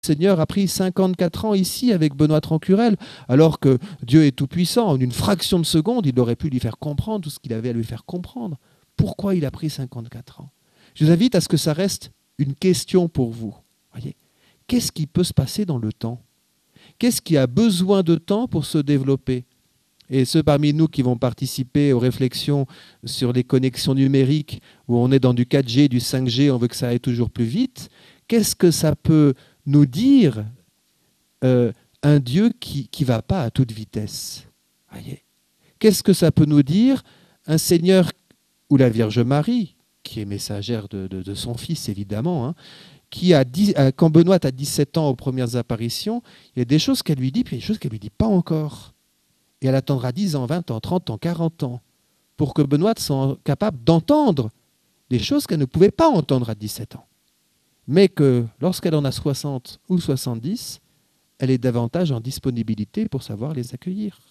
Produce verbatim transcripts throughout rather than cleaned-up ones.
Seigneur a pris cinquante-quatre ans ici avec Benoît Trancurel, alors que Dieu est tout-puissant. En une fraction de seconde, il aurait pu lui faire comprendre tout ce qu'il avait à lui faire comprendre. Pourquoi il a pris cinquante-quatre ans? Je vous invite à ce que ça reste une question pour vous. Voyez, qu'est-ce qui peut se passer dans le temps? Qu'est-ce qui a besoin de temps pour se développer? Et ceux parmi nous qui vont participer aux réflexions sur les connexions numériques, où on est dans du quatre G, du cinq G, on veut que ça aille toujours plus vite, qu'est-ce que ça peut nous dire euh, un Dieu qui ne va pas à toute vitesse? Voyez. Qu'est-ce que ça peut nous dire un Seigneur ou la Vierge Marie, qui est messagère de, de, de son Fils évidemment, hein, qui a dit, quand Benoît a dix-sept ans aux premières apparitions, il y a des choses qu'elle lui dit, puis il y a des choses qu'elle ne lui dit pas encore. Et elle attendra dix ans, vingt ans, trente ans, quarante ans, pour que Benoît soit capable d'entendre des choses qu'elle ne pouvait pas entendre à dix-sept ans. Mais que lorsqu'elle en a soixante ou soixante-dix, elle est davantage en disponibilité pour savoir les accueillir.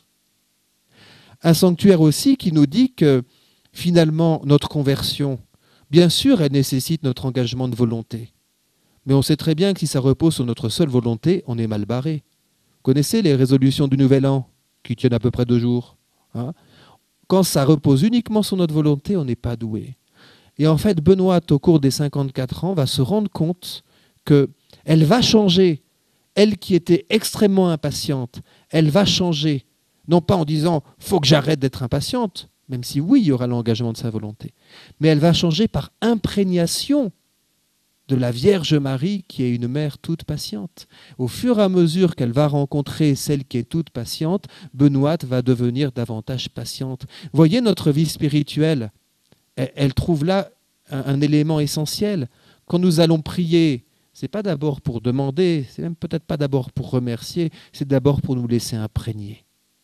Un sanctuaire aussi qui nous dit que finalement notre conversion, bien sûr, elle nécessite notre engagement de volonté. Mais on sait très bien que si ça repose sur notre seule volonté, on est mal barré. Vous connaissez les résolutions du Nouvel An qui tiennent à peu près deux jours, hein? Quand ça repose uniquement sur notre volonté, on n'est pas doué. Et en fait, Benoît, au cours des cinquante-quatre ans, va se rendre compte qu'elle va changer. Elle qui était extrêmement impatiente, elle va changer. Non pas en disant « faut que j'arrête d'être impatiente », même si oui, il y aura l'engagement de sa volonté. Mais elle va changer par imprégnation de la Vierge Marie qui est une mère toute patiente. Au fur et à mesure qu'elle va rencontrer celle qui est toute patiente, Benoît va devenir davantage patiente. Voyez notre vie spirituelle. Elle trouve là un, un élément essentiel. Quand nous allons prier, ce n'est pas d'abord pour demander, c'est même peut-être pas d'abord pour remercier, c'est d'abord pour nous laisser imprégner.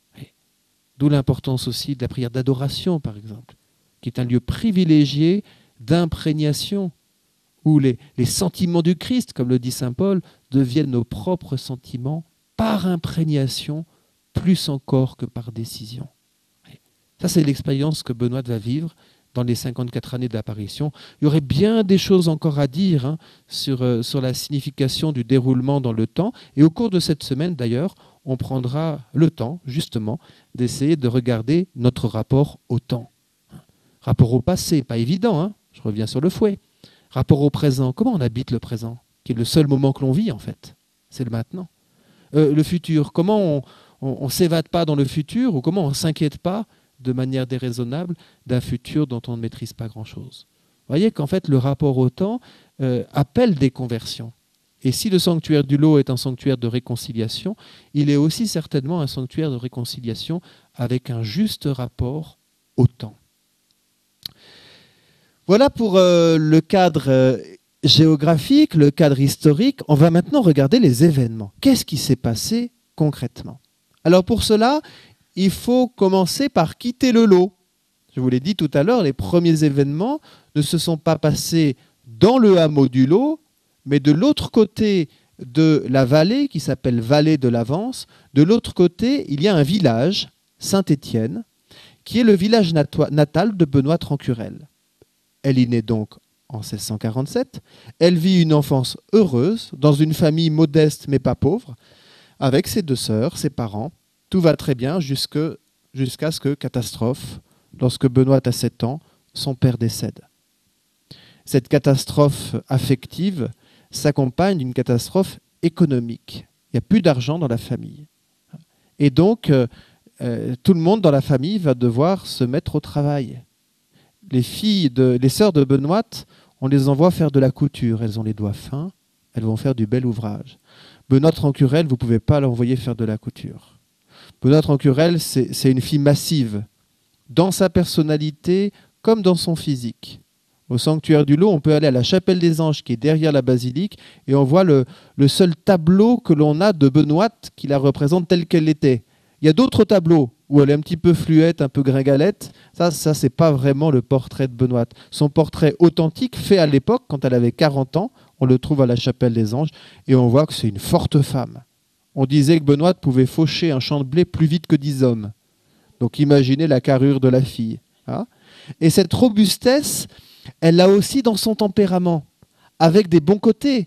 D'où l'importance aussi de la prière d'adoration, par exemple, qui est un lieu privilégié d'imprégnation, où les, les sentiments du Christ, comme le dit saint Paul, deviennent nos propres sentiments par imprégnation, plus encore que par décision. Ça, c'est l'expérience que Benoît va vivre dans les cinquante-quatre années d'apparition. Il y aurait bien des choses encore à dire hein, sur, euh, sur la signification du déroulement dans le temps. Et au cours de cette semaine, d'ailleurs, on prendra le temps, justement, d'essayer de regarder notre rapport au temps. Rapport au passé, pas évident, hein, je reviens sur le fouet. Rapport au présent, comment on habite le présent, qui est le seul moment que l'on vit, en fait. C'est le maintenant. Euh, le futur, comment on ne s'évade pas dans le futur, ou comment on ne s'inquiète pas de manière déraisonnable d'un futur dont on ne maîtrise pas grand-chose. Vous voyez qu'en fait, le rapport au temps euh, appelle des conversions. Et si le sanctuaire du lot est un sanctuaire de réconciliation, il est aussi certainement un sanctuaire de réconciliation avec un juste rapport au temps. Voilà pour euh, le cadre euh, géographique, le cadre historique. On va maintenant regarder les événements. Qu'est-ce qui s'est passé concrètement? Alors pour cela, il faut commencer par quitter le lot. Je vous l'ai dit tout à l'heure, les premiers événements ne se sont pas passés dans le hameau du lot, mais de l'autre côté de la vallée, qui s'appelle Vallée de l'Avance. De l'autre côté, il y a un village, Saint-Étienne, qui est le village natal de Benoît Trancurel. Elle y naît donc en seize cent quarante-sept. Elle vit une enfance heureuse, dans une famille modeste mais pas pauvre, avec ses deux sœurs, ses parents. Tout va très bien jusque, jusqu'à ce que, catastrophe, lorsque Benoît a sept ans, son père décède. Cette catastrophe affective s'accompagne d'une catastrophe économique. Il n'y a plus d'argent dans la famille. Et donc, euh, euh, tout le monde dans la famille va devoir se mettre au travail. Les filles, de, les sœurs de Benoît, on les envoie faire de la couture. Elles ont les doigts fins, elles vont faire du bel ouvrage. Benoît Trancurel, vous ne pouvez pas l'envoyer faire de la couture. Benoît Trancurel, c'est, c'est une fille massive, dans sa personnalité comme dans son physique. Au sanctuaire du lot, on peut aller à la chapelle des Anges qui est derrière la basilique et on voit le, le seul tableau que l'on a de Benoît qui la représente telle qu'elle était. Il y a d'autres tableaux où elle est un petit peu fluette, un peu gringalette. Ça, ça c'est pas vraiment le portrait de Benoît. Son portrait authentique, fait à l'époque, quand elle avait quarante ans, on le trouve à la chapelle des Anges et on voit que c'est une forte femme. On disait que Benoît pouvait faucher un champ de blé plus vite que dix hommes. Donc imaginez la carrure de la fille. Hein ? Et cette robustesse, elle l'a aussi dans son tempérament, avec des bons côtés.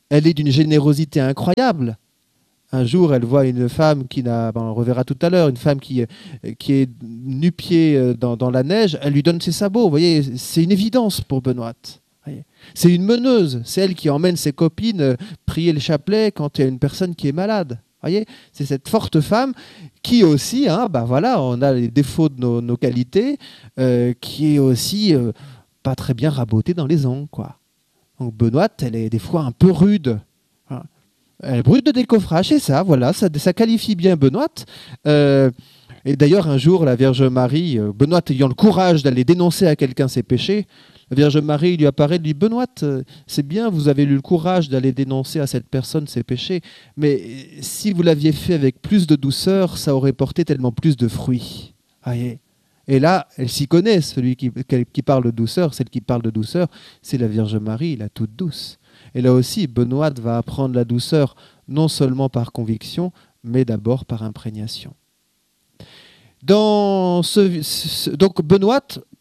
Elle est d'une générosité incroyable. Un jour, elle voit une femme qui n'a, ben, on reverra tout à l'heure, une femme qui, qui est nu-pied dans, dans la neige, elle lui donne ses sabots. Vous voyez, c'est une évidence pour Benoît. C'est une meneuse, c'est elle qui emmène ses copines prier le chapelet quand il y a une personne qui est malade. Voyez, c'est cette forte femme qui aussi, hein, ben voilà, on a les défauts de nos, nos qualités, euh, qui est aussi euh, pas très bien rabotée dans les ongles, quoi. Donc Benoît, elle est des fois un peu rude. Hein. Elle est brute de décoffrage, c'est ça, voilà, ça, ça qualifie bien Benoît. Euh, et d'ailleurs, un jour, la Vierge Marie, euh, Benoît ayant le courage d'aller dénoncer à quelqu'un ses péchés, la Vierge Marie lui apparaît, lui dit « Benoît, euh, c'est bien, vous avez eu le courage d'aller dénoncer à cette personne ses péchés, mais si vous l'aviez fait avec plus de douceur, ça aurait porté tellement plus de fruits. » Voyez. Et là, elle s'y connaît, celui qui, qui parle de douceur, celle qui parle de douceur, c'est la Vierge Marie, la toute douce. Et là aussi, Benoît va apprendre la douceur, non seulement par conviction, mais d'abord par imprégnation. Dans ce, ce, donc Benoît,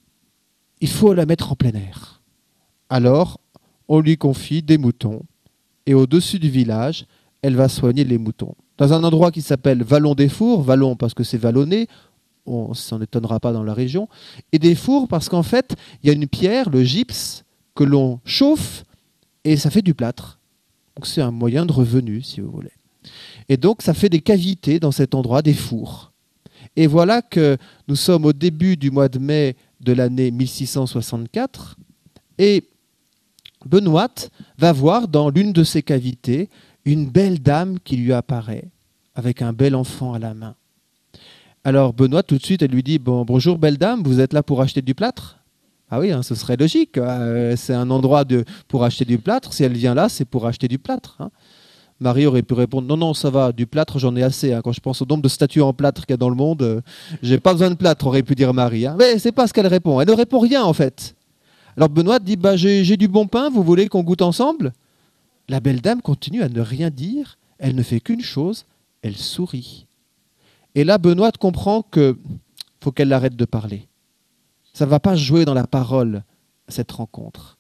il faut la mettre en plein air. Alors, on lui confie des moutons, et au-dessus du village, elle va soigner les moutons. Dans un endroit qui s'appelle Vallon-des-Fours, Vallon parce que c'est vallonné, on ne s'en étonnera pas dans la région, et des fours parce qu'en fait, il y a une pierre, le gypse, que l'on chauffe, et ça fait du plâtre. Donc c'est un moyen de revenu, si vous voulez. Et donc ça fait des cavités dans cet endroit, des fours. Et voilà que nous sommes au début du mois de mai de l'année mille six cent soixante-quatre, et Benoît va voir dans l'une de ces cavités une belle dame qui lui apparaît, avec un bel enfant à la main. Alors Benoît, tout de suite, elle lui dit bon, « Bonjour belle dame, vous êtes là pour acheter du plâtre ?» Ah oui, hein, ce serait logique, euh, c'est un endroit de, pour acheter du plâtre, si elle vient là, c'est pour acheter du plâtre. Hein. Marie aurait pu répondre « Non, non, ça va, du plâtre, j'en ai assez. Hein. Quand je pense au nombre de statues en plâtre qu'il y a dans le monde, euh, j'ai pas besoin de plâtre », aurait pu dire Marie. Hein. Mais c'est pas ce qu'elle répond, elle ne répond rien en fait. Alors Benoît dit bah, « J'ai, j'ai du bon pain, vous voulez qu'on goûte ensemble ?» La belle dame continue à ne rien dire, elle ne fait qu'une chose, elle sourit. Et là, Benoît comprend qu'il faut qu'elle arrête de parler. Ça ne va pas jouer dans la parole, cette rencontre.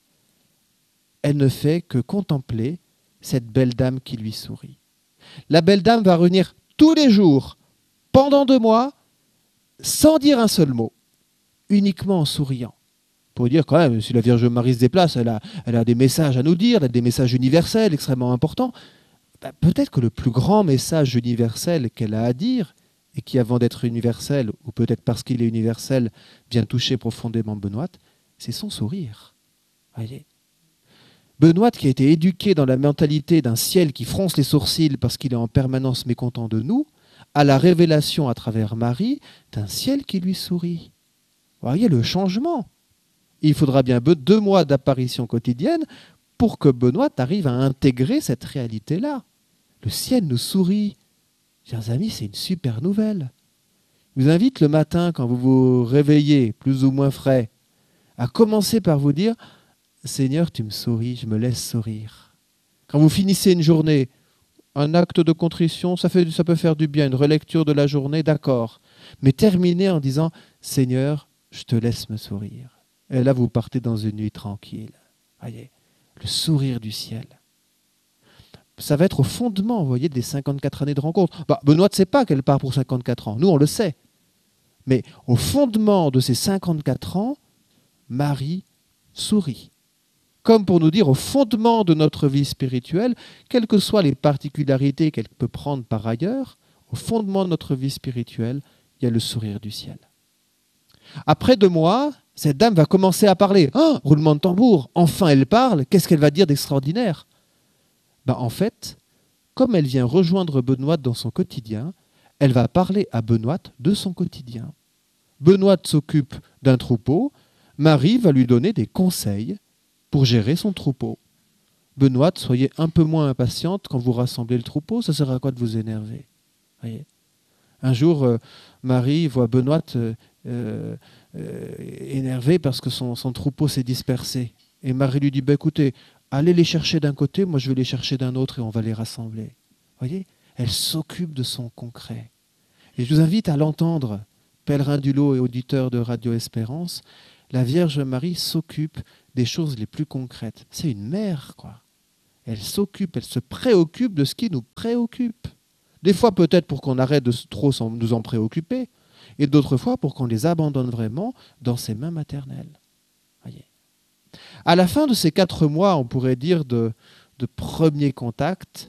Elle ne fait que contempler cette belle dame qui lui sourit. La belle dame va revenir tous les jours, pendant deux mois, sans dire un seul mot, uniquement en souriant. Pour dire quand même, si la Vierge Marie se déplace, elle a, elle a des messages à nous dire, elle a des messages universels extrêmement importants. Ben, peut-être que le plus grand message universel qu'elle a à dire, et qui, avant d'être universel, ou peut-être parce qu'il est universel, vient toucher profondément Benoît, c'est son sourire. Voyez. Benoît, qui a été éduqué dans la mentalité d'un ciel qui fronce les sourcils parce qu'il est en permanence mécontent de nous, a la révélation à travers Marie d'un ciel qui lui sourit. Voyez le changement. Il faudra bien deux mois d'apparition quotidienne pour que Benoît arrive à intégrer cette réalité-là. Le ciel nous sourit. Chers amis, c'est une super nouvelle. Je vous invite le matin, quand vous vous réveillez, plus ou moins frais, à commencer par vous dire « Seigneur, tu me souris, je me laisse sourire ». Quand vous finissez une journée, un acte de contrition, ça, fait, ça peut faire du bien, une relecture de la journée, d'accord. Mais terminez en disant « Seigneur, je te laisse me sourire ». Et là, vous partez dans une nuit tranquille. Voyez, le sourire du ciel. Ça va être au fondement, vous voyez, des cinquante-quatre années de rencontre. Bah, Benoît ne sait pas qu'elle part pour cinquante-quatre ans. Nous, on le sait. Mais au fondement de ces cinquante-quatre ans, Marie sourit. Comme pour nous dire, au fondement de notre vie spirituelle, quelles que soient les particularités qu'elle peut prendre par ailleurs, au fondement de notre vie spirituelle, il y a le sourire du ciel. Après deux mois, cette dame va commencer à parler. Oh, roulement de tambour, enfin elle parle, qu'est-ce qu'elle va dire d'extraordinaire ? Ben, en fait, comme elle vient rejoindre Benoît dans son quotidien, elle va parler à Benoît de son quotidien. Benoît s'occupe d'un troupeau, Marie va lui donner des conseils pour gérer son troupeau. Benoît, soyez un peu moins impatiente quand vous rassemblez le troupeau, ça sert à quoi de vous énerver ? Voyez. Un jour, euh, Marie voit Benoît euh, euh, énervé parce que son, son troupeau s'est dispersé. Et Marie lui dit bah, « Écoutez, allez les chercher d'un côté, moi je vais les chercher d'un autre et on va les rassembler. » Voyez, elle s'occupe de son concret. Et je vous invite à l'entendre, pèlerins du lot et auditeurs de Radio Espérance, la Vierge Marie s'occupe des choses les plus concrètes. C'est une mère, quoi. Elle s'occupe, elle se préoccupe de ce qui nous préoccupe. Des fois peut-être pour qu'on arrête de trop nous en préoccuper, et d'autres fois pour qu'on les abandonne vraiment dans ses mains maternelles. Voyez. À la fin de ces quatre mois, on pourrait dire de, de premier contact,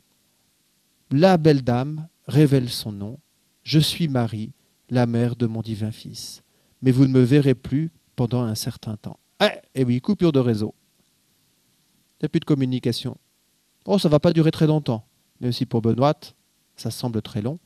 la belle dame révèle son nom. Je suis Marie, la mère de mon divin Fils. Mais vous ne me verrez plus pendant un certain temps. Eh, eh oui, coupure de réseau. Il n'y a plus de communication. Oh, ça ne va pas durer très longtemps. Même si pour Benoît, ça semble très long.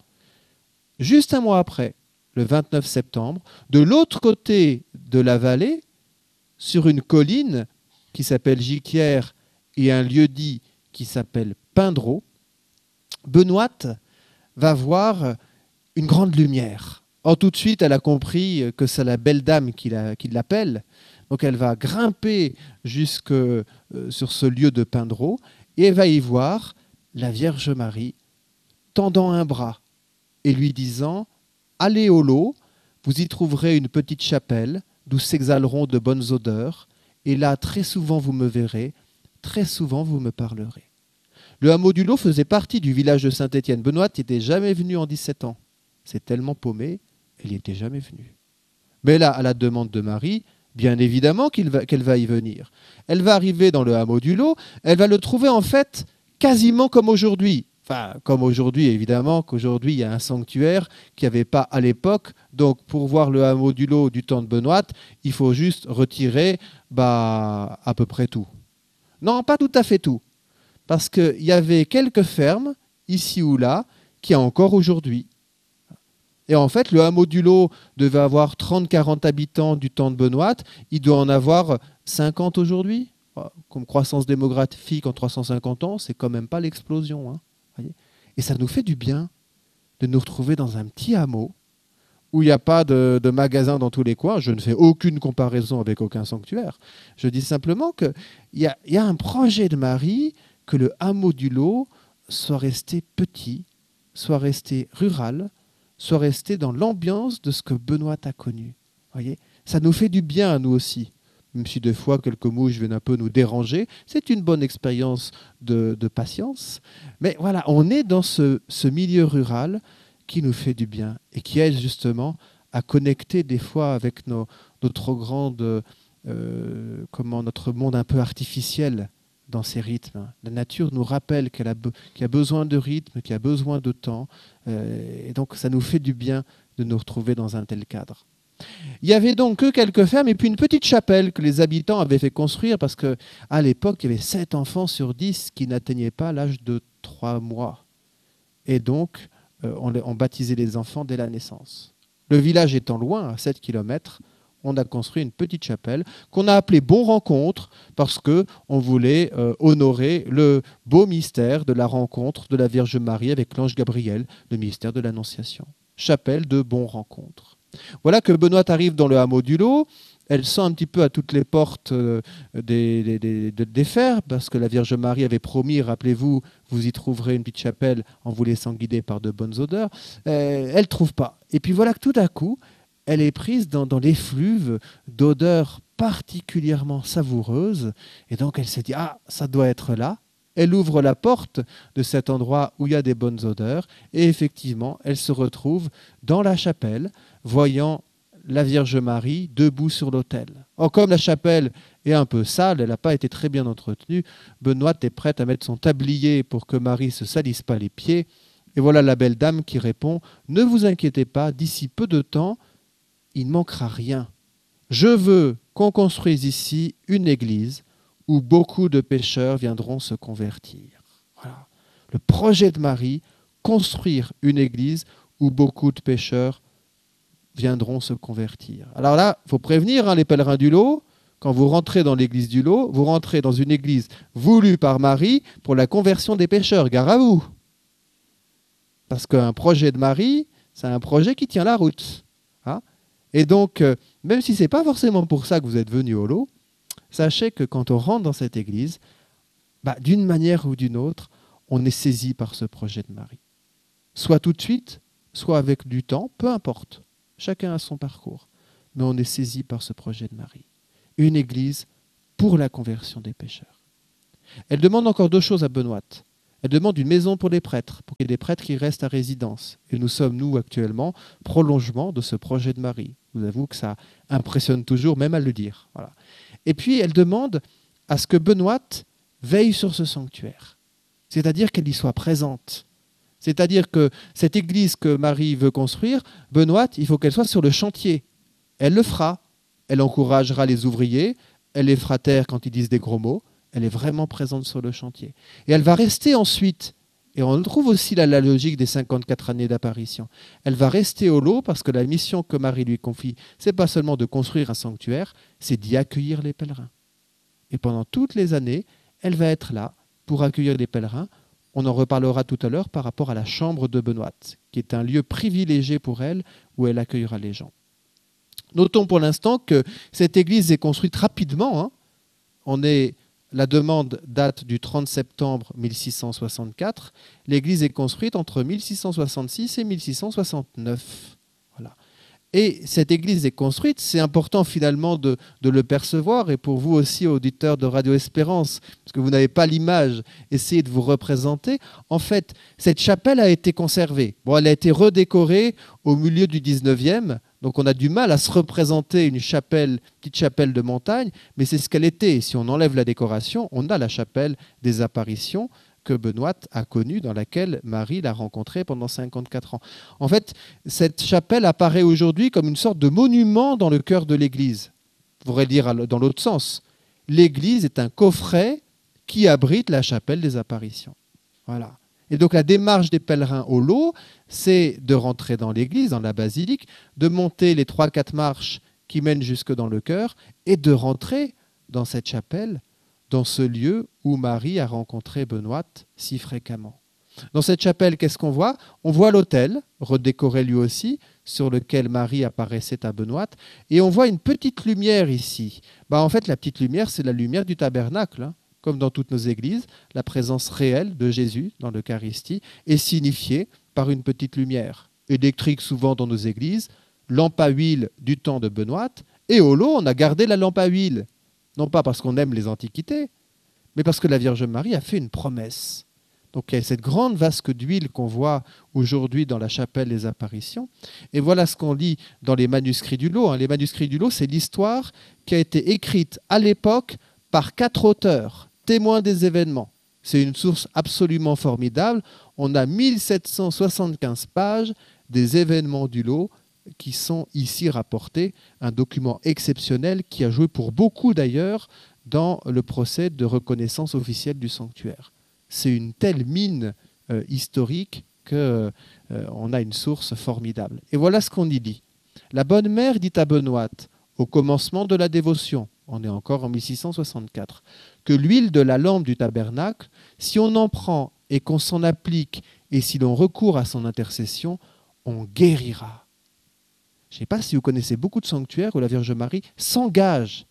Juste un mois après, le vingt-neuf septembre, de l'autre côté de la vallée, sur une colline qui s'appelle Giquière et un lieu-dit qui s'appelle Pindreau, Benoît va voir une grande lumière. Or, tout de suite, elle a compris que c'est la belle dame qui l'appelle. Donc, elle va grimper jusque euh, sur ce lieu de Pindreau et elle va y voir la Vierge Marie tendant un bras et lui disant « Allez au lot, vous y trouverez une petite chapelle d'où s'exhaleront de bonnes odeurs, et là, très souvent, vous me verrez, très souvent, vous me parlerez. » Le hameau du Lot faisait partie du village de Saint-Étienne. Benoît n'était jamais venu en dix-sept ans. C'est tellement paumé, il n'y était jamais venu. Mais là, à la demande de Marie, bien évidemment qu'il va, qu'elle va y venir. Elle va arriver dans le hameau du Lot, elle va le trouver en fait quasiment comme aujourd'hui. Enfin, comme aujourd'hui, évidemment, qu'aujourd'hui, il y a un sanctuaire qu'il n'y avait pas à l'époque. Donc, pour voir le hameau du Lot du temps de Benoît, il faut juste retirer bah, à peu près tout. Non, pas tout à fait tout. Parce qu'il y avait quelques fermes, ici ou là, qu'il y a encore aujourd'hui. Et en fait, le hameau du Lot devait avoir trente à quarante habitants du temps de Benoît. Il doit en avoir cinquante aujourd'hui. Comme croissance démographique en trois cent cinquante ans, c'est quand même pas l'explosion. Hein. Et ça nous fait du bien de nous retrouver dans un petit hameau où il n'y a pas de, de magasin dans tous les coins. Je ne fais aucune comparaison avec aucun sanctuaire. Je dis simplement qu'il y a, y a un projet de Marie que le hameau du Lot soit resté petit, soit resté rural, soit resté dans l'ambiance de ce que Benoît a connu. Voyez, ça nous fait du bien à nous aussi. Même si des fois quelques mouches viennent un peu nous déranger, c'est une bonne expérience de, de patience. Mais voilà, on est dans ce, ce milieu rural qui nous fait du bien et qui aide justement à connecter des fois avec nos, notre grande, euh, comment, notre monde un peu artificiel dans ces rythmes. La nature nous rappelle qu'elle a, be- qu'il y a besoin de rythme, qu'il y a besoin de temps, euh, et donc ça nous fait du bien de nous retrouver dans un tel cadre. Il y avait donc que quelques fermes et puis une petite chapelle que les habitants avaient fait construire parce qu'à l'époque, il y avait sept enfants sur dix qui n'atteignaient pas l'âge de trois mois. Et donc, euh, on, on baptisait les enfants dès la naissance. Le village étant loin, à sept kilomètres, on a construit une petite chapelle qu'on a appelée Bon Rencontre parce qu'on voulait euh, honorer le beau mystère de la rencontre de la Vierge Marie avec l'ange Gabriel, le mystère de l'Annonciation. Chapelle de Bon Rencontre. Voilà que Benoît arrive dans le hameau du Lot. Elle sent un petit peu à toutes les portes euh, des, des, des, des fers, parce que la Vierge Marie avait promis, rappelez-vous, vous y trouverez une petite chapelle en vous laissant guider par de bonnes odeurs. Euh, elle ne trouve pas. Et puis voilà que tout à coup, elle est prise dans, dans l'effluve d'odeurs particulièrement savoureuses. Et donc elle s'est dit, ah, ça doit être là. Elle ouvre la porte de cet endroit où il y a des bonnes odeurs. Et effectivement, elle se retrouve dans la chapelle, voyant la Vierge Marie debout sur l'autel. Or, comme la chapelle est un peu sale, elle n'a pas été très bien entretenue, Benoît est prête à mettre son tablier pour que Marie ne se salisse pas les pieds. Et voilà la belle dame qui répond « Ne vous inquiétez pas, d'ici peu de temps, il ne manquera rien. Je veux qu'on construise ici une église où beaucoup de pécheurs viendront se convertir. » Voilà. Le projet de Marie, construire une église où beaucoup de pécheurs viendront se convertir. Alors là, il faut prévenir hein, les pèlerins du Lot, quand vous rentrez dans l'église du Lot, vous rentrez dans une église voulue par Marie pour la conversion des pécheurs. Gare à vous. Parce qu'un projet de Marie, c'est un projet qui tient la route. Hein. Et donc, euh, même si ce n'est pas forcément pour ça que vous êtes venu au Lot, sachez que quand on rentre dans cette église, bah, d'une manière ou d'une autre, on est saisi par ce projet de Marie. Soit tout de suite, soit avec du temps, peu importe. Chacun a son parcours. Mais on est saisi par ce projet de Marie. Une église pour la conversion des pécheurs. Elle demande encore deux choses à Benoît. Elle demande une maison pour les prêtres, pour qu'il y ait des prêtres qui restent à résidence. Et nous sommes, nous, actuellement, prolongement de ce projet de Marie. Je vous avoue que ça impressionne toujours, même à le dire. Voilà. Et puis, elle demande à ce que Benoît veille sur ce sanctuaire. C'est-à-dire qu'elle y soit présente. C'est-à-dire que cette église que Marie veut construire, Benoît, il faut qu'elle soit sur le chantier. Elle le fera. Elle encouragera les ouvriers. Elle les fera taire quand ils disent des gros mots. Elle est vraiment présente sur le chantier. Et elle va rester ensuite, et on trouve aussi là la logique des cinquante-quatre années d'apparition, elle va rester au lot parce que la mission que Marie lui confie, ce n'est pas seulement de construire un sanctuaire, c'est d'y accueillir les pèlerins. Et pendant toutes les années, elle va être là pour accueillir les pèlerins. On en reparlera tout à l'heure par rapport à la chambre de Benoît, qui est un lieu privilégié pour elle, où elle accueillera les gens. Notons pour l'instant que cette église est construite rapidement. Hein. On est... La demande date du trente septembre mille six cent soixante-quatre. L'église est construite entre mille six cent soixante-six et mille six cent soixante-neuf. Voilà. Et cette église est construite, c'est important finalement de, de le percevoir, et pour vous aussi, auditeurs de Radio Espérance, parce que vous n'avez pas l'image, essayez de vous représenter. En fait, cette chapelle a été conservée. Bon, elle a été redécorée au milieu du dix-neuvième, donc on a du mal à se représenter une chapelle, petite chapelle de montagne, mais c'est ce qu'elle était. Et si on enlève la décoration, on a la chapelle des apparitions que Benoît a connue, dans laquelle Marie l'a rencontrée pendant cinquante-quatre ans. En fait, cette chapelle apparaît aujourd'hui comme une sorte de monument dans le cœur de l'Église. On pourrait dire dans l'autre sens. L'Église est un coffret qui abrite la chapelle des apparitions. Voilà. Et donc la démarche des pèlerins au lot, c'est de rentrer dans l'église, dans la basilique, de monter les trois quatre marches qui mènent jusque dans le chœur et de rentrer dans cette chapelle, dans ce lieu où Marie a rencontré Benoît si fréquemment. Dans cette chapelle, qu'est-ce qu'on voit? On voit l'autel, redécoré lui aussi, sur lequel Marie apparaissait à Benoît, et on voit une petite lumière ici. Bah, en fait, la petite lumière, c'est la lumière du tabernacle, hein. Comme dans toutes nos églises, la présence réelle de Jésus dans l'Eucharistie est signifiée par une petite lumière. Électrique souvent dans nos églises, lampe à huile du temps de Benoît, et au lot, on a gardé la lampe à huile. Non pas parce qu'on aime les antiquités, mais parce que la Vierge Marie a fait une promesse. Donc il y a cette grande vasque d'huile qu'on voit aujourd'hui dans la chapelle des apparitions. Et voilà ce qu'on lit dans les manuscrits du lot. Les manuscrits du lot, c'est l'histoire qui a été écrite à l'époque par quatre auteurs, témoins des événements. C'est une source absolument formidable. On a mille sept cent soixante-quinze pages des événements du lot qui sont ici rapportés. Un document exceptionnel qui a joué pour beaucoup d'ailleurs dans le procès de reconnaissance officielle du sanctuaire. C'est une telle mine euh, historique qu'on euh, a une source formidable. Et voilà ce qu'on y dit. La bonne mère dit à Benoît, au commencement de la dévotion, on est encore en mille six cent soixante-quatre, que l'huile de la lampe du tabernacle, si on en prend et qu'on s'en applique, et si l'on recourt à son intercession, on guérira. Je ne sais pas si vous connaissez beaucoup de sanctuaires où la Vierge Marie s'engage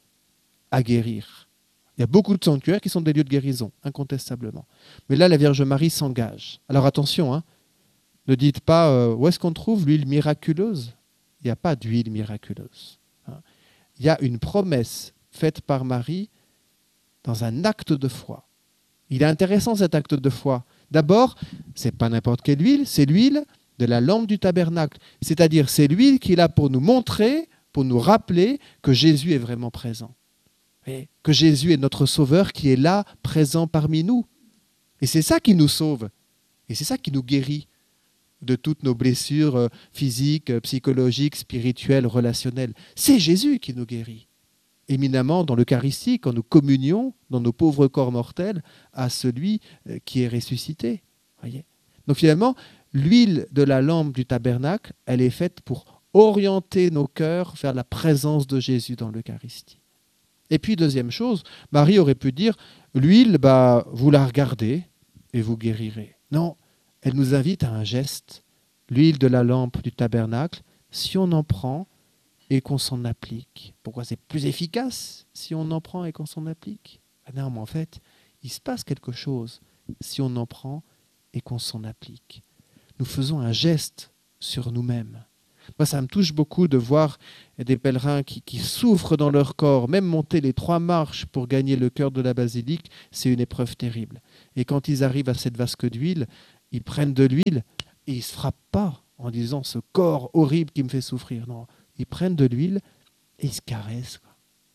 à guérir. Il y a beaucoup de sanctuaires qui sont des lieux de guérison, incontestablement. Mais là, la Vierge Marie s'engage. Alors attention, hein, ne dites pas euh, où est-ce qu'on trouve l'huile miraculeuse. Il n'y a pas d'huile miraculeuse. Hein. Il y a une promesse faite par Marie dans un acte de foi. Il est intéressant cet acte de foi. D'abord, ce n'est pas n'importe quelle huile, c'est l'huile de la lampe du tabernacle. C'est-à-dire, c'est l'huile qui est là pour nous montrer, pour nous rappeler que Jésus est vraiment présent. Et que Jésus est notre Sauveur qui est là, présent parmi nous. Et c'est ça qui nous sauve. Et c'est ça qui nous guérit de toutes nos blessures physiques, psychologiques, spirituelles, relationnelles. C'est Jésus qui nous guérit. Éminemment dans l'Eucharistie, quand nous communions dans nos pauvres corps mortels à celui qui est ressuscité. Voyez. Donc finalement, l'huile de la lampe du tabernacle, elle est faite pour orienter nos cœurs vers la présence de Jésus dans l'Eucharistie. Et puis, deuxième chose, Marie aurait pu dire, l'huile, bah, vous la regardez et vous guérirez. Non, elle nous invite à un geste. L'huile de la lampe du tabernacle, si on en prend et qu'on s'en applique. Pourquoi c'est plus efficace si on en prend et qu'on s'en applique? Non, mais en fait, il se passe quelque chose si on en prend et qu'on s'en applique. Nous faisons un geste sur nous-mêmes. Moi, ça me touche beaucoup de voir des pèlerins qui, qui souffrent dans leur corps, même monter les trois marches pour gagner le cœur de la basilique, c'est une épreuve terrible. Et quand ils arrivent à cette vasque d'huile, ils prennent de l'huile et ils ne se frappent pas en disant « ce corps horrible qui me fait souffrir ». Non, ils prennent de l'huile et ils se caressent, quoi.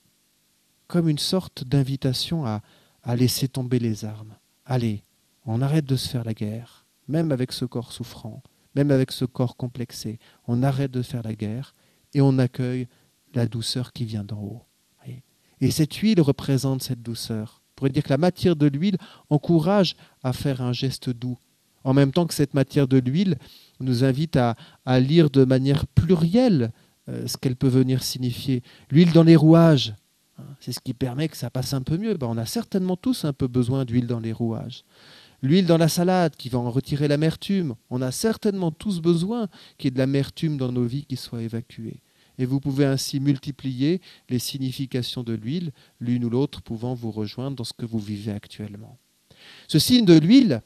Comme une sorte d'invitation à, à laisser tomber les armes. Allez, on arrête de se faire la guerre, même avec ce corps souffrant, même avec ce corps complexé. On arrête de faire la guerre et on accueille la douceur qui vient d'en haut. Et cette huile représente cette douceur. On pourrait dire que la matière de l'huile encourage à faire un geste doux. En même temps que cette matière de l'huile nous invite à, à lire de manière plurielle euh, ce qu'elle peut venir signifier. L'huile dans les rouages, hein, c'est ce qui permet que ça passe un peu mieux. Ben, on a certainement tous un peu besoin d'huile dans les rouages. L'huile dans la salade qui va en retirer l'amertume. On a certainement tous besoin qu'il y ait de l'amertume dans nos vies qui soit évacuée. Et vous pouvez ainsi multiplier les significations de l'huile, l'une ou l'autre pouvant vous rejoindre dans ce que vous vivez actuellement. Ce signe de l'huile,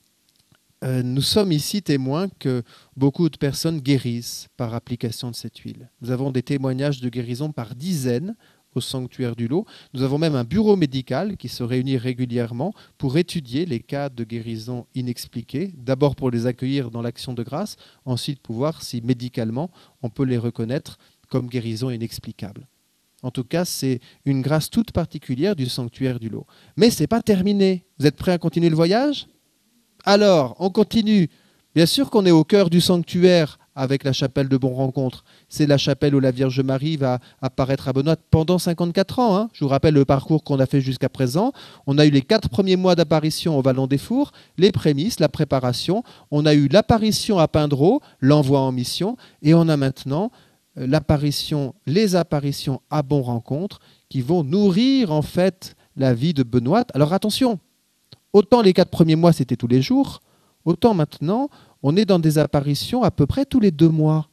euh, nous sommes ici témoins que beaucoup de personnes guérissent par application de cette huile. Nous avons des témoignages de guérison par dizaines au sanctuaire du Lot. Nous avons même un bureau médical qui se réunit régulièrement pour étudier les cas de guérison inexpliqués, d'abord pour les accueillir dans l'action de grâce, ensuite pour voir si médicalement on peut les reconnaître comme guérison inexplicable. En tout cas, c'est une grâce toute particulière du sanctuaire du Lot. Mais ce n'est pas terminé. Vous êtes prêts à continuer le voyage ? Alors, on continue. Bien sûr qu'on est au cœur du sanctuaire avec la chapelle de Bon Rencontre. C'est la chapelle où la Vierge Marie va apparaître à Benoît pendant cinquante-quatre ans. Hein. Je vous rappelle le parcours qu'on a fait jusqu'à présent. On a eu les quatre premiers mois d'apparition au Vallon des Fours, les prémices, la préparation. On a eu l'apparition à Pindreau, l'envoi en mission. Et on a maintenant l'apparition, les apparitions à Bon Rencontre qui vont nourrir en fait la vie de Benoît. Alors attention, autant les quatre premiers mois c'était tous les jours, autant maintenant on est dans des apparitions à peu près tous les deux mois.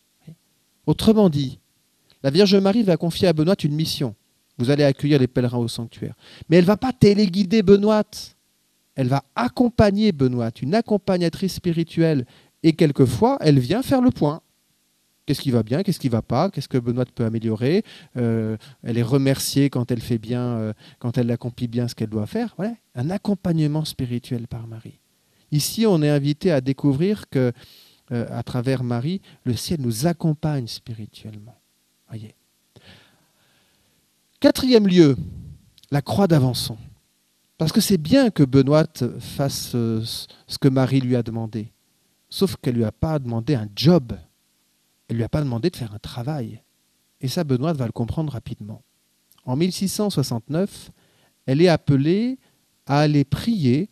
Autrement dit, la Vierge Marie va confier à Benoît une mission. Vous allez accueillir les pèlerins au sanctuaire. Mais elle ne va pas téléguider Benoît. Elle va accompagner Benoît, une accompagnatrice spirituelle. Et quelquefois, elle vient faire le point. Qu'est-ce qui va bien, qu'est-ce qui ne va pas, qu'est-ce que Benoît peut améliorer. euh, Elle est remerciée quand elle fait bien, euh, quand elle accomplit bien ce qu'elle doit faire. Voilà, un accompagnement spirituel par Marie. Ici, on est invité à découvrir que, euh, à travers Marie, le ciel nous accompagne spirituellement. Voyez. Quatrième lieu, la croix d'Avençon. Parce que c'est bien que Benoît fasse euh, ce que Marie lui a demandé. Sauf qu'elle ne lui a pas demandé un job. Elle ne lui a pas demandé de faire un travail. Et ça, Benoît va le comprendre rapidement. En mille six cent soixante-neuf, elle est appelée à aller prier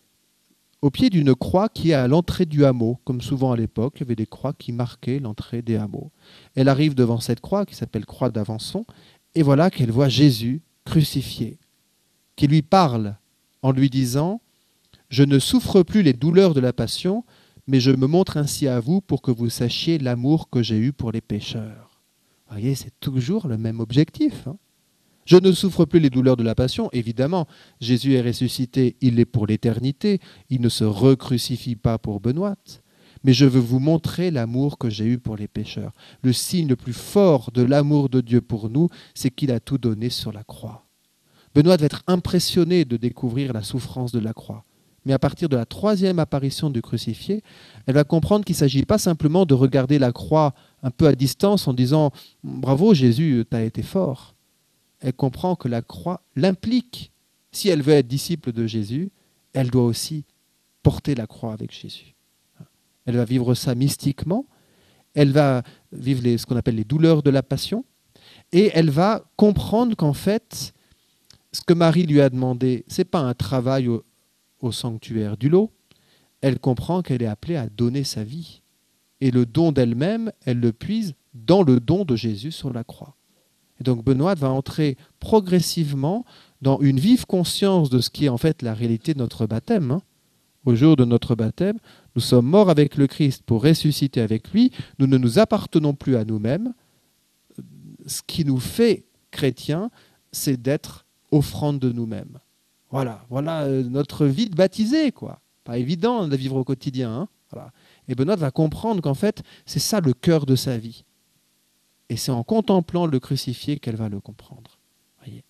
au pied d'une croix qui est à l'entrée du hameau. Comme souvent à l'époque, il y avait des croix qui marquaient l'entrée des hameaux. Elle arrive devant cette croix qui s'appelle croix d'Avençon, et voilà qu'elle voit Jésus crucifié, qui lui parle en lui disant « Je ne souffre plus les douleurs de la passion, mais je me montre ainsi à vous pour que vous sachiez l'amour que j'ai eu pour les pécheurs. » Vous voyez, c'est toujours le même objectif. Hein. Je ne souffre plus les douleurs de la passion. Évidemment, Jésus est ressuscité, il est pour l'éternité. Il ne se recrucifie pas pour Benoît. Mais je veux vous montrer l'amour que j'ai eu pour les pécheurs. Le signe le plus fort de l'amour de Dieu pour nous, c'est qu'il a tout donné sur la croix. Benoît va être impressionné de découvrir la souffrance de la croix. Mais à partir de la troisième apparition du crucifié, elle va comprendre qu'il ne s'agit pas simplement de regarder la croix un peu à distance en disant « Bravo Jésus, tu as été fort ». Elle comprend que la croix l'implique. Si elle veut être disciple de Jésus, elle doit aussi porter la croix avec Jésus. Elle va vivre ça mystiquement, elle va vivre les, ce qu'on appelle les douleurs de la passion, et elle va comprendre qu'en fait, ce que Marie lui a demandé, ce n'est pas un travail au, au sanctuaire du Lot. Elle comprend qu'elle est appelée à donner sa vie. Et le don d'elle-même, elle le puise dans le don de Jésus sur la croix. Et donc Benoît va entrer progressivement dans une vive conscience de ce qui est en fait la réalité de notre baptême. Hein. Au jour de notre baptême, nous sommes morts avec le Christ pour ressusciter avec lui. Nous ne nous appartenons plus à nous-mêmes. Ce qui nous fait chrétiens, c'est d'être offrande de nous-mêmes. Voilà, voilà notre vie de baptisé, quoi. Pas évident de la vivre au quotidien. Hein. Voilà. Et Benoît va comprendre qu'en fait, c'est ça le cœur de sa vie. Et c'est en contemplant le crucifié qu'elle va le comprendre. Voyez.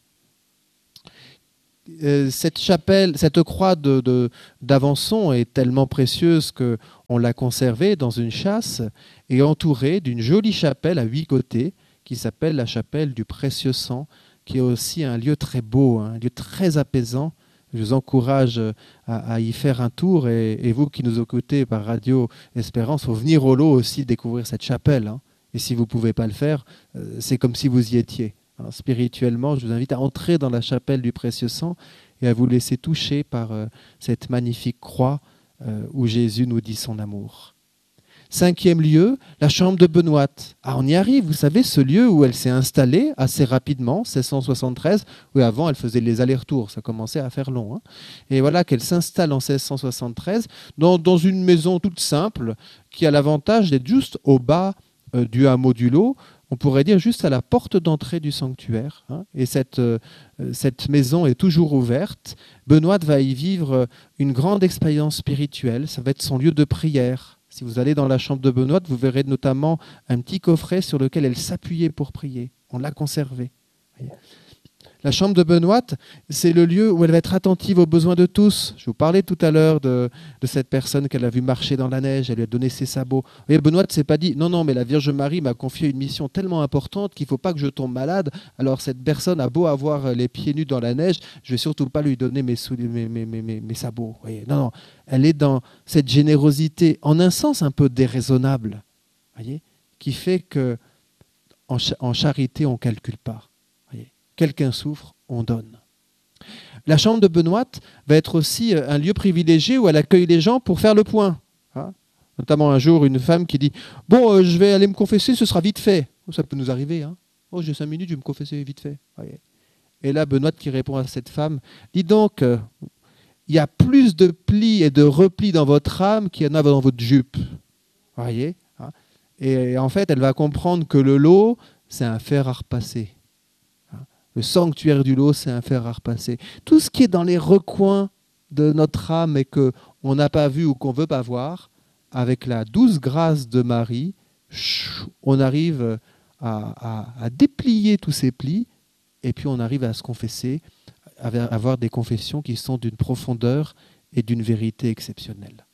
Euh, cette chapelle, cette croix de, de, d'Avençon est tellement précieuse qu'on l'a conservée dans une châsse et entourée d'une jolie chapelle à huit côtés qui s'appelle la chapelle du précieux sang, qui est aussi un lieu très beau, un lieu très apaisant. Je vous encourage à, à y faire un tour et, et vous qui nous écoutez par Radio Espérance, il faut venir au lot aussi découvrir cette chapelle. Hein. Et si vous ne pouvez pas le faire, euh, c'est comme si vous y étiez. Alors, spirituellement, je vous invite à entrer dans la chapelle du précieux sang et à vous laisser toucher par euh, cette magnifique croix euh, où Jésus nous dit son amour. Cinquième lieu, la chambre de Benoît. Ah, on y arrive, vous savez, ce lieu où elle s'est installée assez rapidement, seize cent soixante-treize, où avant elle faisait les allers-retours, ça commençait à faire long. Hein. Et voilà qu'elle s'installe en seize cent soixante-treize dans, dans une maison toute simple qui a l'avantage d'être juste au bas euh, du hameau du Lot, on pourrait dire juste à la porte d'entrée du sanctuaire. Hein. Et cette, euh, cette maison est toujours ouverte. Benoît va y vivre une grande expérience spirituelle, ça va être son lieu de prière. Si vous allez dans la chambre de Benoît, vous verrez notamment un petit coffret sur lequel elle s'appuyait pour prier. On l'a conservé. La chambre de Benoît, c'est le lieu où elle va être attentive aux besoins de tous. Je vous parlais tout à l'heure de, de cette personne qu'elle a vue marcher dans la neige, elle lui a donné ses sabots. Et Benoît ne s'est pas dit « Non, non, mais la Vierge Marie m'a confié une mission tellement importante qu'il ne faut pas que je tombe malade. Alors cette personne a beau avoir les pieds nus dans la neige, je ne vais surtout pas lui donner mes, sou- mes, mes, mes, mes, mes sabots. » Non, non, elle est dans cette générosité, en un sens un peu déraisonnable, voyez, qui fait qu'en ch- en charité, on ne calcule pas. Quelqu'un souffre, on donne. La chambre de Benoît va être aussi un lieu privilégié où elle accueille les gens pour faire le point. Hein, notamment un jour, une femme qui dit « Bon, euh, je vais aller me confesser, ce sera vite fait. » Ça peut nous arriver. Hein. « Oh, j'ai cinq minutes, je vais me confesser vite fait. » Et là, Benoît qui répond à cette femme « Dis donc, il euh, y a plus de plis et de replis dans votre âme qu'il y en a dans votre jupe. » Voyez, hein. Et en fait, elle va comprendre que le lot, c'est un fer à repasser. Le sanctuaire du Lot, c'est un fer à repasser. Tout ce qui est dans les recoins de notre âme et qu'on n'a pas vu ou qu'on ne veut pas voir, avec la douce grâce de Marie, on arrive à, à, à déplier tous ces plis et puis on arrive à se confesser, à avoir des confessions qui sont d'une profondeur et d'une vérité exceptionnelle.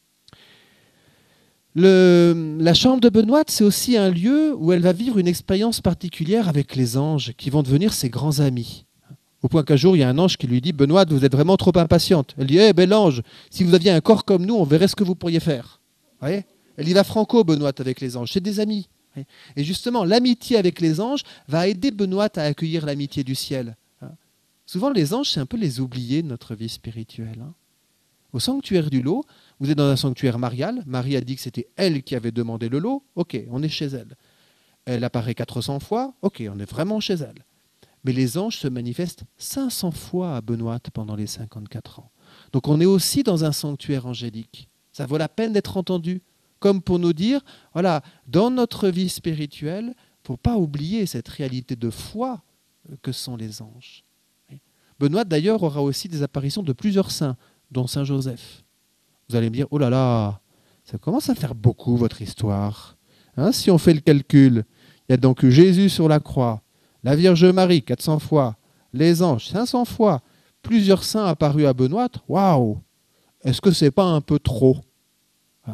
Le, la chambre de Benoît, c'est aussi un lieu où elle va vivre une expérience particulière avec les anges qui vont devenir ses grands amis. Au point qu'un jour, il y a un ange qui lui dit « Benoît, vous êtes vraiment trop impatiente. » Elle dit « Eh, bel ange, si vous aviez un corps comme nous, on verrait ce que vous pourriez faire. » Vous voyez ? Elle y va franco, Benoît, avec les anges. C'est des amis. Et justement, l'amitié avec les anges va aider Benoît à accueillir l'amitié du ciel. Souvent, les anges, c'est un peu les oubliés de notre vie spirituelle. Au sanctuaire du Lot, vous êtes dans un sanctuaire marial. Marie a dit que c'était elle qui avait demandé le lot. Ok, on est chez elle. Elle apparaît quatre cents fois. Ok, on est vraiment chez elle. Mais les anges se manifestent cinq cents fois à Benoît pendant les cinquante-quatre ans. Donc on est aussi dans un sanctuaire angélique. Ça vaut la peine d'être entendu. Comme pour nous dire, voilà, dans notre vie spirituelle, il ne faut pas oublier cette réalité de foi que sont les anges. Benoît, d'ailleurs, aura aussi des apparitions de plusieurs saints, dont Saint Joseph. Vous allez me dire, oh là là, ça commence à faire beaucoup votre histoire. Hein, si on fait le calcul, il y a donc Jésus sur la croix, la Vierge Marie quatre cents fois, les anges cinq cents fois, plusieurs saints apparus à Benoît. Waouh! Est-ce que ce n'est pas un peu trop? Hein?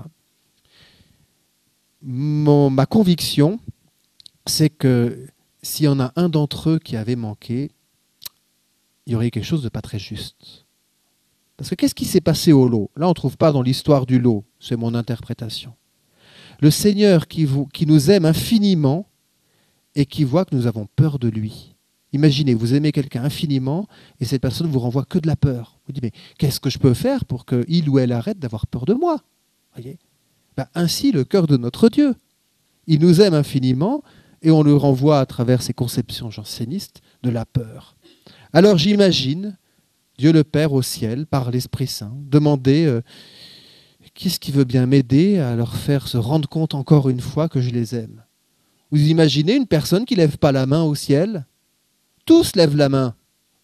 Mon, ma conviction, c'est que s'il y en a un d'entre eux qui avait manqué, il y aurait quelque chose de pas très juste. Parce que qu'est-ce qui s'est passé au lot? Là, on ne trouve pas dans l'histoire du lot, c'est mon interprétation. Le Seigneur qui, vous, qui nous aime infiniment et qui voit que nous avons peur de lui. Imaginez, vous aimez quelqu'un infiniment et cette personne ne vous renvoie que de la peur. Vous dites, mais qu'est-ce que je peux faire pour qu'il ou elle arrête d'avoir peur de moi? Voyez, ben, ainsi le cœur de notre Dieu. Il nous aime infiniment et on le renvoie à travers ses conceptions jansénistes de la peur. Alors j'imagine Dieu le Père au ciel, par l'Esprit Saint, demander euh, qu'est-ce qui veut bien m'aider à leur faire se rendre compte encore une fois que je les aime. Vous imaginez une personne qui ne lève pas la main au ciel? Tous lèvent la main.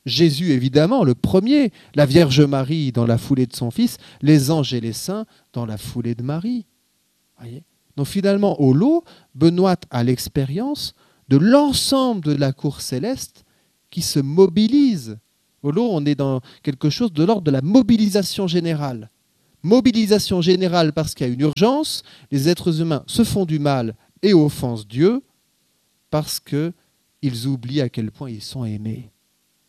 Jésus, évidemment, le premier, la Vierge Marie dans la foulée de son Fils, les anges et les saints dans la foulée de Marie. Voyez ? Donc finalement, au lot, Benoît a l'expérience de l'ensemble de la cour céleste qui se mobilise. Au lot, on est dans quelque chose de l'ordre de la mobilisation générale. Mobilisation générale parce qu'il y a une urgence, les êtres humains se font du mal et offensent Dieu parce qu'ils oublient à quel point ils sont aimés. Voyez ?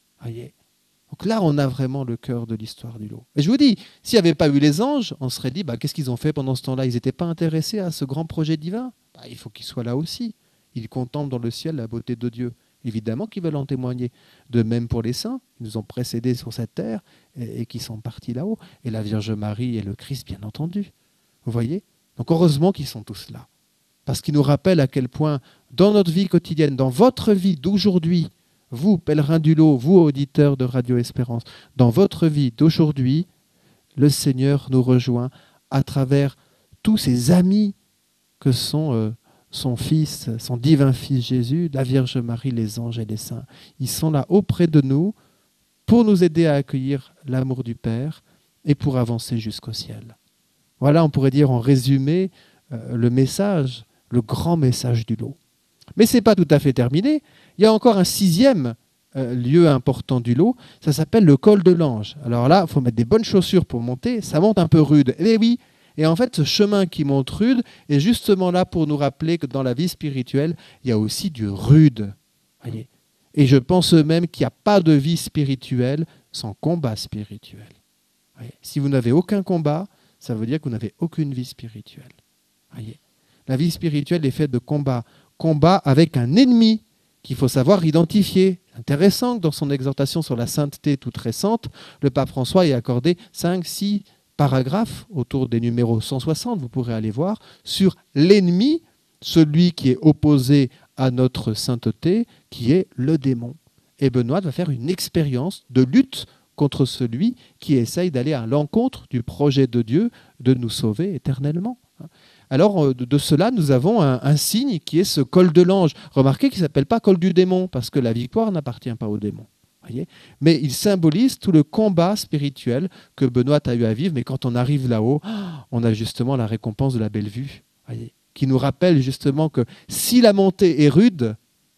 Donc là, on a vraiment le cœur de l'histoire du lot. Et je vous dis, s'il n'y avait pas eu les anges, on serait dit, bah, qu'est-ce qu'ils ont fait pendant ce temps-là? Ils n'étaient pas intéressés à ce grand projet divin? Bah, il faut qu'ils soient là aussi. Ils contemplent dans le ciel la beauté de Dieu. Évidemment qu'ils veulent en témoigner. De même pour les saints, ils nous ont précédés sur cette terre et, et qui sont partis là-haut. Et la Vierge Marie et le Christ, bien entendu. Vous voyez? Donc heureusement qu'ils sont tous là. Parce qu'ils nous rappellent à quel point, dans notre vie quotidienne, dans votre vie d'aujourd'hui, vous, pèlerins du lot, vous, auditeurs de Radio Espérance, dans votre vie d'aujourd'hui, le Seigneur nous rejoint à travers tous ces amis que sont euh, son Fils, son divin Fils Jésus, la Vierge Marie, les anges et les saints. Ils sont là auprès de nous pour nous aider à accueillir l'amour du Père et pour avancer jusqu'au ciel. Voilà, on pourrait dire en résumé euh, le message, le grand message du lot. Mais ce n'est pas tout à fait terminé. Il y a encore un sixième euh, lieu important du lot. Ça s'appelle le col de l'Ange. Alors là, il faut mettre des bonnes chaussures pour monter. Ça monte un peu rude. Eh oui. Et en fait, ce chemin qui monte rude est justement là pour nous rappeler que dans la vie spirituelle, il y a aussi du rude. Voyez. Et je pense même qu'il n'y a pas de vie spirituelle sans combat spirituel. Voyez. Si vous n'avez aucun combat, ça veut dire que vous n'avez aucune vie spirituelle. Voyez. La vie spirituelle est faite de combats. Combat avec un ennemi qu'il faut savoir identifier. Intéressant que dans son exhortation sur la sainteté toute récente, le pape François ait accordé cinq six paragraphes autour des numéros cent soixante, vous pourrez aller voir, sur l'ennemi, celui qui est opposé à notre sainteté, qui est le démon. Et Benoît va faire une expérience de lutte contre celui qui essaye d'aller à l'encontre du projet de Dieu de nous sauver éternellement. Alors, de cela, nous avons un, un signe qui est ce col de l'ange. Remarquez qu'il ne s'appelle pas col du démon, parce que la victoire n'appartient pas au démon. Voyez ? Mais il symbolise tout le combat spirituel que Benoît a eu à vivre. Mais quand on arrive là-haut, on a justement la récompense de la belle vue, voyez ? Qui nous rappelle justement que si la montée est rude,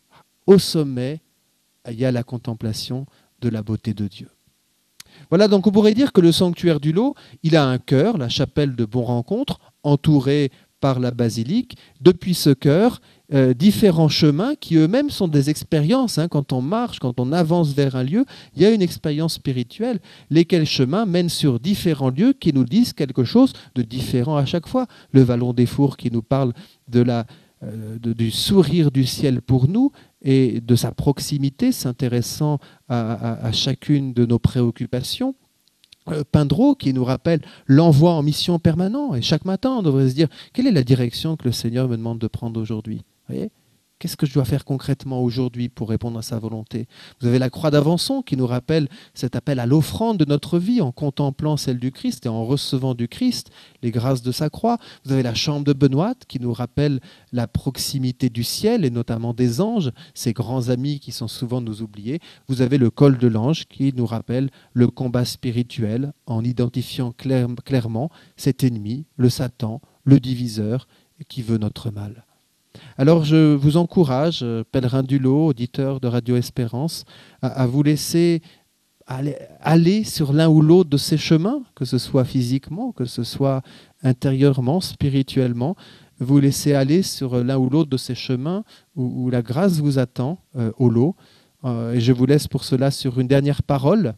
au sommet, il y a la contemplation de la beauté de Dieu. Voilà, donc on pourrait dire que le sanctuaire du lot, il a un chœur, la chapelle de Bon-Rencontre, entourée par la basilique. Depuis ce chœur, euh, différents chemins qui eux-mêmes sont des expériences. Hein. Quand on marche, quand on avance vers un lieu, il y a une expérience spirituelle. Lesquels chemins mènent sur différents lieux qui nous disent quelque chose de différent à chaque fois. Le Vallon des Fours qui nous parle de la, euh, de, du sourire du ciel pour nous et de sa proximité, s'intéressant à, à, à chacune de nos préoccupations. Pindreau qui nous rappelle l'envoi en mission permanent. Et chaque matin, on devrait se dire, quelle est la direction que le Seigneur me demande de prendre aujourd'hui ? Vous voyez ? Qu'est-ce que je dois faire concrètement aujourd'hui pour répondre à sa volonté ? Vous avez la croix d'Avençon qui nous rappelle cet appel à l'offrande de notre vie en contemplant celle du Christ et en recevant du Christ les grâces de sa croix. Vous avez la chambre de Benoît qui nous rappelle la proximité du ciel et notamment des anges, ces grands amis qui sont souvent nous oubliés. Vous avez le col de l'ange qui nous rappelle le combat spirituel en identifiant clair, clairement cet ennemi, le Satan, le diviseur qui veut notre mal. Alors je vous encourage, pèlerins du lot, auditeurs de Radio Espérance, à, à vous laisser aller, aller sur l'un ou l'autre de ces chemins, que ce soit physiquement, que ce soit intérieurement, spirituellement. Vous laisser aller sur l'un ou l'autre de ces chemins où, où la grâce vous attend euh, au lot. Euh, et je vous laisse pour cela sur une dernière parole.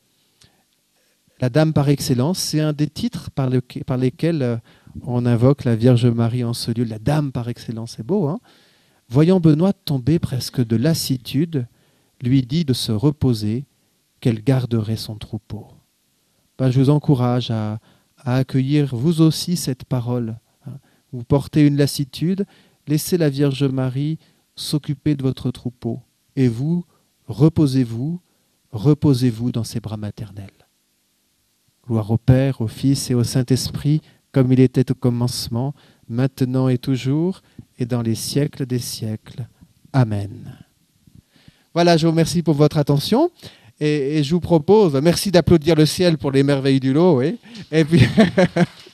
La Dame par excellence, c'est un des titres par, le, par lesquels euh, on invoque la Vierge Marie en ce lieu. La Dame par excellence, c'est beau, hein ? Voyant Benoît tomber presque de lassitude, lui dit de se reposer, qu'elle garderait son troupeau. Ben, je vous encourage à, à accueillir vous aussi cette parole. Hein. Vous portez une lassitude, laissez la Vierge Marie s'occuper de votre troupeau. Et vous, reposez-vous, reposez-vous dans ses bras maternels. Gloire au Père, au Fils et au Saint-Esprit, comme il était au commencement, maintenant et toujours, et dans les siècles des siècles. Amen. Voilà, je vous remercie pour votre attention. Et, et je vous propose, merci d'applaudir le ciel pour les merveilles du lot. Oui. Et puis